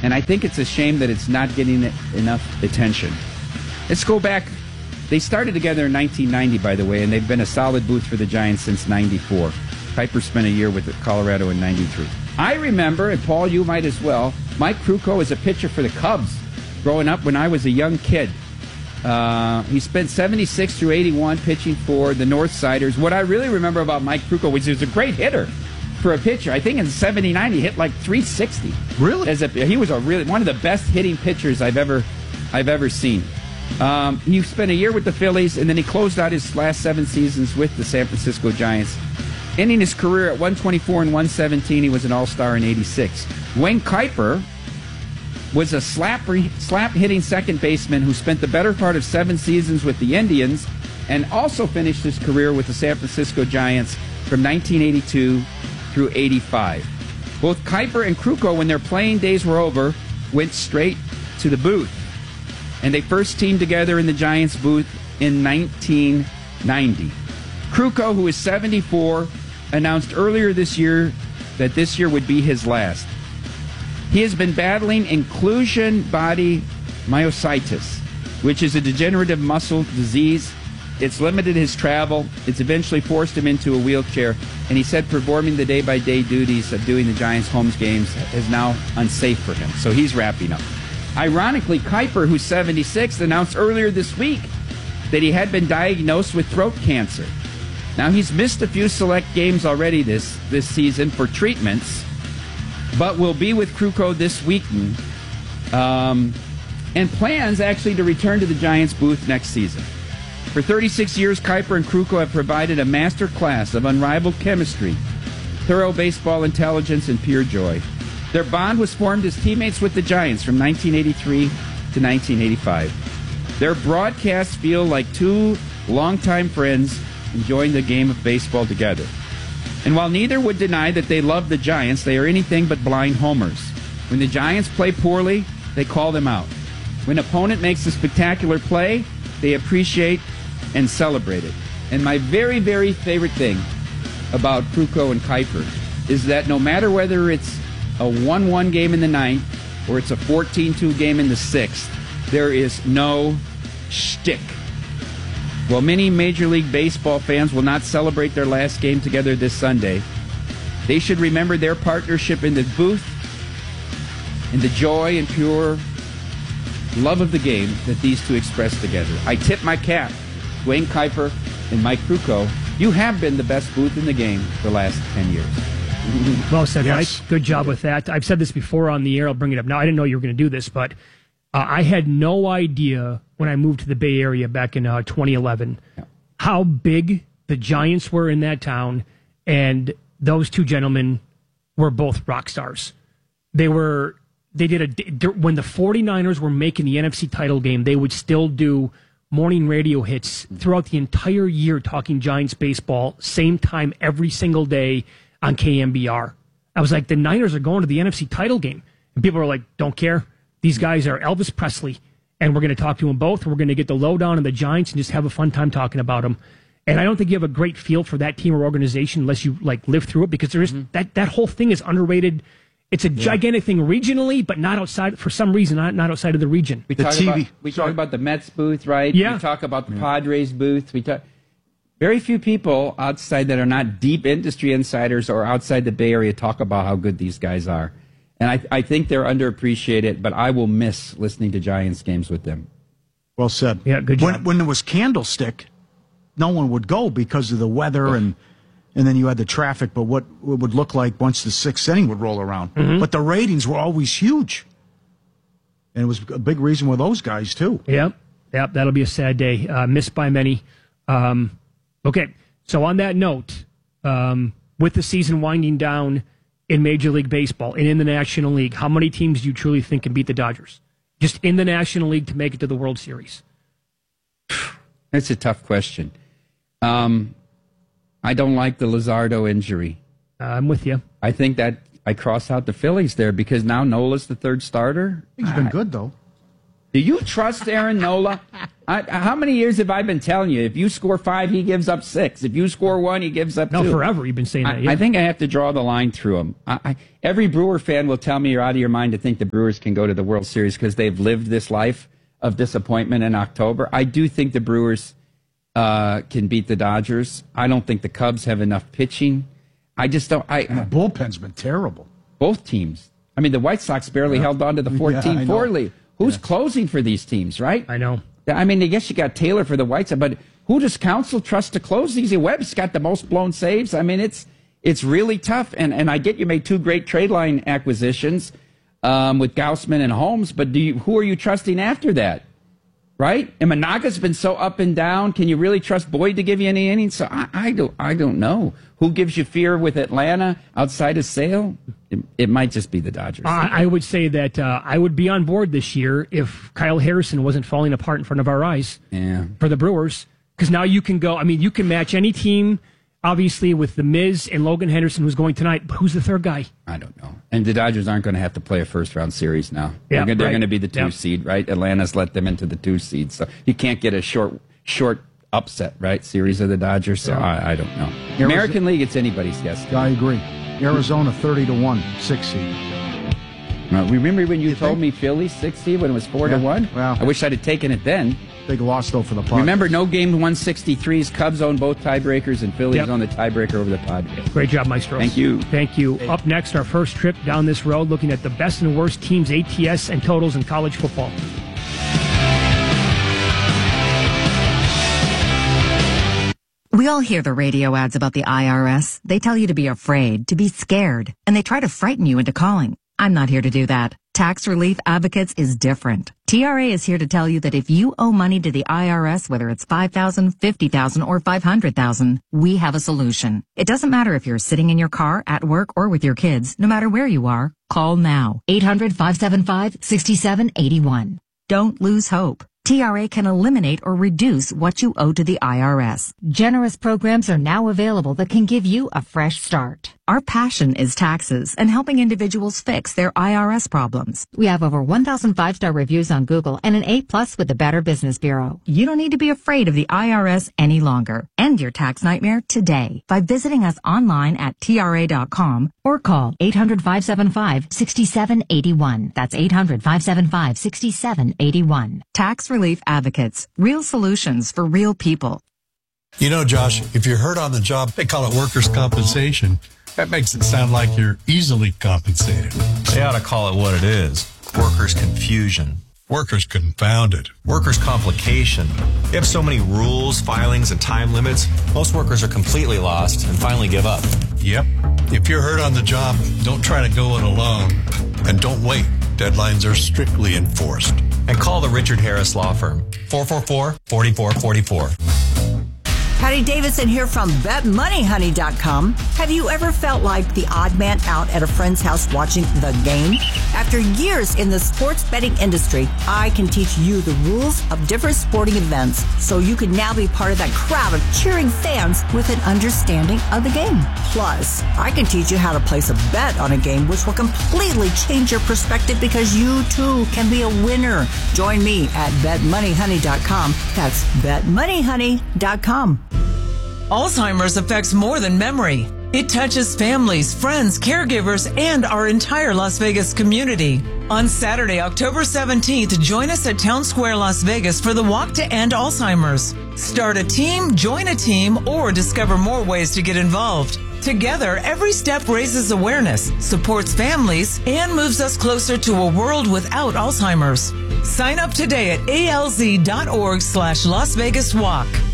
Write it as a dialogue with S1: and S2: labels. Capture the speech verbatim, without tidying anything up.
S1: And I think it's a shame that it's not getting enough attention. Let's go back. They started together in nineteen ninety, by the way, and they've been a solid booth for the Giants since ninety-four. Kuiper spent a year with Colorado in ninety-three. I remember, and Paul, you might as well, Mike Krukow was a pitcher for the Cubs growing up when I was a young kid. Uh, he spent seventy-six through eighty-one pitching for the Northsiders. What I really remember about Mike Krukow was he was a great hitter for a pitcher. I think in seventy-nine he hit like three sixty.
S2: Really?
S1: As a, he was a really one of the best hitting pitchers I've ever I've ever seen. Um, he spent a year with the Phillies, and then he closed out his last seven seasons with the San Francisco Giants. Ending his career at one twenty-four and one seventeen, he was an All-Star in eighty-six. Wayne Kuiper was a slap, re- slap hitting second baseman who spent the better part of seven seasons with the Indians and also finished his career with the San Francisco Giants from nineteen eighty-two through eighty-five. Both Kuiper and Krukow, when their playing days were over, went straight to the booth. And they first teamed together in the Giants booth in nineteen ninety. Krukow, who is seventy-four, announced earlier this year that this year would be his last. He has been battling inclusion body myositis, which is a degenerative muscle disease. It's limited his travel. It's eventually forced him into a wheelchair. And he said performing the day-by-day duties of doing the Giants' home games is now unsafe for him. So he's wrapping up. Ironically, Kuiper, who's seventy-six, announced earlier this week that he had been diagnosed with throat cancer. Now, he's missed a few select games already this, this season for treatments, but will be with Krukow this weekend, um, and plans actually to return to the Giants booth next season. For thirty-six years, Kuiper and Krukow have provided a master class of unrivaled chemistry, thorough baseball intelligence, and pure joy. Their bond was formed as teammates with the Giants from nineteen eighty-three to nineteen eighty-five. Their broadcasts feel like two longtime friends enjoying the game of baseball together. And while neither would deny that they love the Giants, they are anything but blind homers. When the Giants play poorly, they call them out. When an opponent makes a spectacular play, they appreciate and celebrate it. And my very, very favorite thing about Krukow and Kuiper is that no matter whether it's a one one game in the ninth or it's a fourteen two game in the sixth, there is no shtick. While many Major League Baseball fans will not celebrate their last game together this Sunday, they should remember their partnership in the booth and the joy and pure love of the game that these two expressed together. I tip my cap to Wayne Kuiper and Mike Krukow. You have been the best booth in the game for the last ten years.
S3: Well said,
S2: yes.
S3: Mike. Good job with that. I've said this before on the air. I'll bring it up now. I didn't know you were going to do this, but uh, I had no idea when I moved to the Bay Area back in uh, twenty eleven yeah. how big the Giants were in that town, and those two gentlemen were both rock stars. They were. They did a when the 49ers were making the N F C title game, they would still do morning radio hits throughout the entire year talking Giants baseball, same time every single day on K M B R. I was like, the Niners are going to the N F C title game. And people are like, don't care. These guys are Elvis Presley, and we're going to talk to them both. We're going to get the lowdown on the Giants and just have a fun time talking about them. And I don't think you have a great feel for that team or organization unless you like live through it, because there is mm-hmm. that, that whole thing is underrated. It's a yeah. gigantic thing regionally, but not outside, for some reason, not, not outside of the region.
S1: We
S2: the
S1: talk
S2: T V.
S1: About, we talk about the Mets booth, right?
S3: Yeah.
S1: We talk about the
S2: yeah.
S1: Padres booth. We talk. Very few people outside that are not deep industry insiders or outside the Bay Area talk about how good these guys are. And I, I think they're underappreciated, but I will miss listening to Giants games with them.
S2: Well said.
S3: Yeah, good job.
S2: When, when there was Candlestick, no one would go because of the weather, and and then you had the traffic, but what it would look like once the sixth inning would roll around. Mm-hmm. But the ratings were always huge. And it was a big reason with those guys, too.
S3: Yep, yep, that'll be a sad day. Uh, missed by many. Um, okay, so on that note, um, with the season winding down in Major League Baseball and in the National League, how many teams do you truly think can beat the Dodgers? Just in the National League to make it to the World Series?
S1: That's a tough question. Um, I don't like the Luzardo injury.
S3: Uh, I'm with you.
S1: I think that I cross out the Phillies there because now Nola's the third starter.
S2: He's been good, though.
S1: Do you trust Aaron Nola? I, how many years have I been telling you? If you score five, he gives up six. If you score one, he gives up
S3: no,
S1: two.
S3: No, forever you've been saying that.
S1: I,
S3: Yeah.
S1: I think I have to draw the line through him. I, I, every Brewer fan will tell me you're out of your mind to think the Brewers can go to the World Series because they've lived this life of disappointment in October. I do think the Brewers uh, can beat the Dodgers. I don't think the Cubs have enough pitching. I just don't. I
S2: The bullpen's been terrible.
S1: Both teams. I mean, the White Sox barely
S2: Yeah.
S1: held on to the fourteen
S2: Yeah, I
S1: four
S2: know.
S1: lead. Who's
S2: Yeah.
S1: closing for these teams, right?
S3: I know.
S1: I mean, I guess you got Taylor for the White Sox, but who does Counsell trust to close these? Webb's got the most blown saves. I mean, it's it's really tough. And and I get you made two great trade line acquisitions um, with Gaussman and Holmes, but do you, who are you trusting after that? Right? And Managa's been so up and down. Can you really trust Boyd to give you any innings? So I, I don't I don't know. Who gives you fear with Atlanta outside of Sale? It, it might just be the Dodgers.
S3: I, I would say that uh, I would be on board this year if Kyle Harrison wasn't falling apart in front of our eyes
S1: yeah.
S3: for the Brewers. Because now you can go, I mean, you can match any team, obviously, with The Miz and Logan Henderson, who's going tonight. But who's the third guy?
S1: I don't know. And the Dodgers aren't going to have to play a first-round series now.
S3: Yeah,
S1: they're they're
S3: right.
S1: going to be the two
S3: Yeah.
S1: seed, right? Atlanta's let them into the two seed. So you can't get a short short upset, right, series of the Dodgers. So I, I don't know.
S2: Arizona-
S1: American League, it's anybody's guess.
S2: I agree. Arizona thirty to one, six seed.
S1: Uh, remember when you,
S2: You
S1: told
S2: think?
S1: me Philly six seed when it was four
S2: Yeah,
S1: to one?
S2: well.
S1: I wish I'd have taken it then.
S2: Big loss, though, for the Padres.
S1: Remember, no game one sixty-threes. Cubs own both tiebreakers, and Phillies
S3: Yep.
S1: own the tiebreaker over the Padres.
S3: Great job, Maestro.
S1: Thank you.
S3: Thank you. Up next, our first trip down this road, looking at the best and worst teams, A T S, and totals in college football.
S4: We all hear the radio ads about the I R S. They tell you to be afraid, to be scared, and they try to frighten you into calling. I'm not here to do that. Tax Relief Advocates is different. T R A is here to tell you that if you owe money to the I R S, whether it's five thousand dollars, fifty thousand dollars, or five hundred thousand dollars, we have a solution. It doesn't matter if you're sitting in your car, at work, or with your kids. No matter where you are, call now. eight hundred, five seven five, six seven eight one. Don't lose hope. T R A can eliminate or reduce what you owe to the I R S. Generous programs are now available that can give you a fresh start. Our passion is taxes and helping individuals fix their I R S problems. We have over one thousand five-star reviews on Google and an A plus with the Better Business Bureau. You don't need to be afraid of the I R S any longer. End your tax nightmare today by visiting us online at T R A dot com or call eight hundred, five seven five, six seven eight one. That's eight hundred, five seven five, six seven eight one. Tax Relief Advocates. Real solutions for real people.
S5: You know, Josh, if you're hurt on the job, they call it workers' compensation. That makes it sound like you're easily compensated.
S6: They ought to call it what it is. Workers' confusion.
S5: Workers confounded.
S6: Workers' complication. They have so many rules, filings, and time limits, most workers are completely lost and finally give up.
S5: Yep. If you're hurt on the job, don't try to go it alone. And don't wait. Deadlines are strictly enforced.
S6: And call the Richard Harris Law Firm. four four four, four four four four.
S7: Patty Davidson here from Bet Money Honey dot com. Have you ever felt like the odd man out at a friend's house watching the game? After years in the sports betting industry, I can teach you the rules of different sporting events so you can now be part of that crowd of cheering fans with an understanding of the game. Plus, I can teach you how to place a bet on a game which will completely change your perspective because you too can be a winner. Join me at Bet Money Honey dot com. That's Bet Money Honey dot com.
S8: Alzheimer's affects more than memory. It touches families, friends, caregivers, and our entire Las Vegas community. On Saturday, October seventeenth, join us at Town Square, Las Vegas for the Walk to End Alzheimer's. Start a team, join a team, or discover more ways to get involved. Together, every step raises awareness, supports families, and moves us closer to a world without Alzheimer's. Sign up today at A L Z dot org slash Las Vegas Walk.